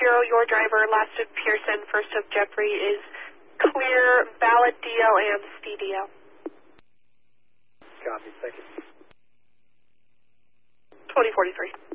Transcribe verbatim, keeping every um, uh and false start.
zero, your driver, last of Pearson, first of Jeffrey, is clear, valid D L and C D L. Copy, thank you. twenty forty-three.